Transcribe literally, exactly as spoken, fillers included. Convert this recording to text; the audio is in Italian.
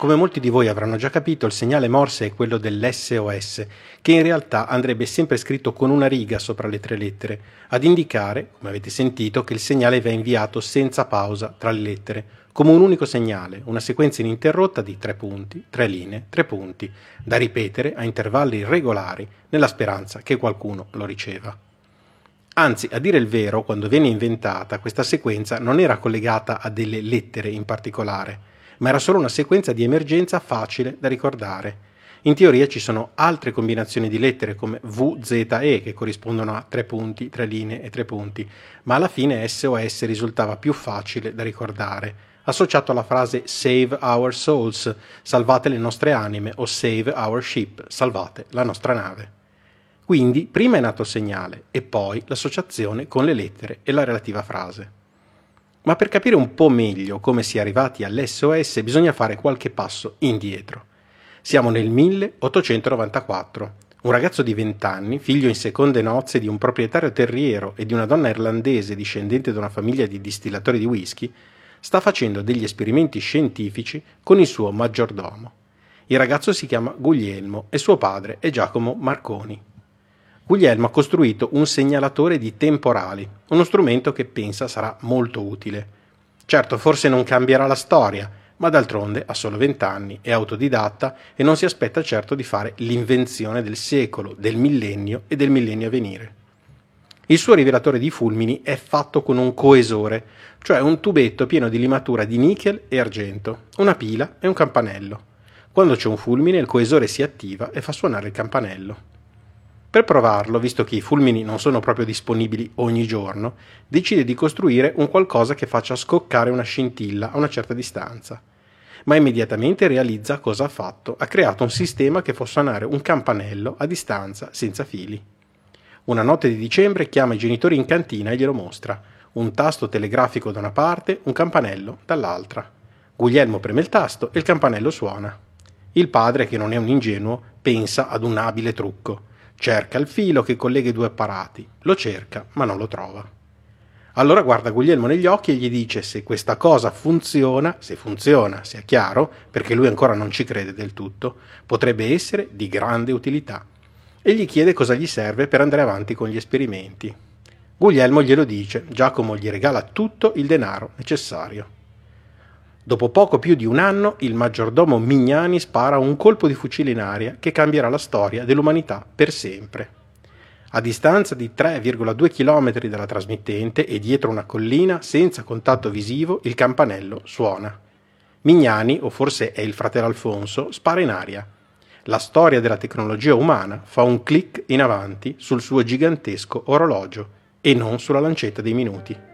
Come molti di voi avranno già capito, il segnale Morse è quello dell'S O S, che in realtà andrebbe sempre scritto con una riga sopra le tre lettere, ad indicare, come avete sentito, che il segnale va inviato senza pausa tra le lettere, come un unico segnale, una sequenza ininterrotta di tre punti, tre linee, tre punti, da ripetere a intervalli regolari, nella speranza che qualcuno lo riceva. Anzi, a dire il vero, quando venne inventata, questa sequenza non era collegata a delle lettere in particolare, ma era solo una sequenza di emergenza facile da ricordare. In teoria ci sono altre combinazioni di lettere come V Z E che corrispondono a tre punti, tre linee e tre punti, ma alla fine S O S risultava più facile da ricordare, associato alla frase Save our souls, salvate le nostre anime, o Save our ship, salvate la nostra nave. Quindi prima è nato il segnale e poi l'associazione con le lettere e la relativa frase. Ma per capire un po' meglio come si è arrivati all'S O S bisogna fare qualche passo indietro. Siamo nel milleottocentonovantaquattro. Un ragazzo di venti anni, figlio in seconde nozze di un proprietario terriero e di una donna irlandese discendente da una famiglia di distillatori di whisky, sta facendo degli esperimenti scientifici con il suo maggiordomo. Il ragazzo si chiama Guglielmo e suo padre è Giacomo Marconi. Guglielmo ha costruito un segnalatore di temporali, uno strumento che pensa sarà molto utile. Certo, forse non cambierà la storia, ma d'altronde ha solo venti anni, è autodidatta e non si aspetta certo di fare l'invenzione del secolo, del millennio e del millennio a venire. Il suo rivelatore di fulmini è fatto con un coesore, cioè un tubetto pieno di limatura di nichel e argento, una pila e un campanello. Quando c'è un fulmine il coesore si attiva e fa suonare il campanello. Per provarlo, visto che i fulmini non sono proprio disponibili ogni giorno, decide di costruire un qualcosa che faccia scoccare una scintilla a una certa distanza. Ma immediatamente realizza cosa ha fatto. Ha creato un sistema che fa suonare un campanello a distanza senza fili. Una notte di dicembre chiama i genitori in cantina e glielo mostra. Un tasto telegrafico da una parte, un campanello dall'altra. Guglielmo preme il tasto e il campanello suona. Il padre, che non è un ingenuo, pensa ad un abile trucco. Cerca il filo che collega i due apparati, lo cerca ma non lo trova. Allora guarda Guglielmo negli occhi e gli dice se questa cosa funziona, se funziona, sia chiaro, perché lui ancora non ci crede del tutto, potrebbe essere di grande utilità. E gli chiede cosa gli serve per andare avanti con gli esperimenti. Guglielmo glielo dice, Giacomo gli regala tutto il denaro necessario. Dopo poco più di un anno, il maggiordomo Mignani spara un colpo di fucile in aria che cambierà la storia dell'umanità per sempre. A distanza di tre virgola due chilometri dalla trasmittente e dietro una collina, senza contatto visivo, il campanello suona. Mignani, o forse è il fratello Alfonso, spara in aria. La storia della tecnologia umana fa un click in avanti sul suo gigantesco orologio e non sulla lancetta dei minuti.